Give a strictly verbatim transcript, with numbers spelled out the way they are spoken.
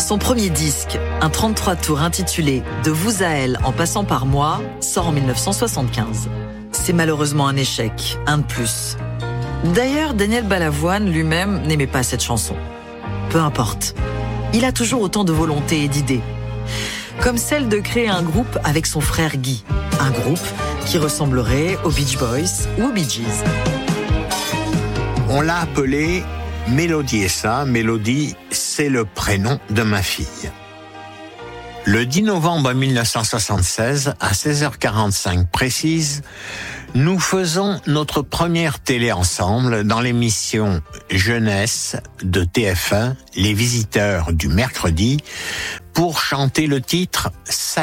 Son premier disque, un trente-trois tours intitulé « De vous à elle en passant par moi » sort en dix-neuf cent soixante-quinze. C'est malheureusement un échec, un de plus. D'ailleurs, Daniel Balavoine lui-même n'aimait pas cette chanson. Peu importe. Il a toujours autant de volonté et d'idées. Comme celle de créer un groupe avec son frère Guy. Un groupe qui ressemblerait aux Beach Boys ou aux Bee Gees. On l'a appelé Mélodie et ça. Mélodie, c'est le prénom de ma fille. Le dix novembre mille neuf cent soixante-seize, à seize heures quarante-cinq précise, nous faisons notre première télé ensemble dans l'émission Jeunesse de T F un, Les Visiteurs du mercredi, pour chanter le titre «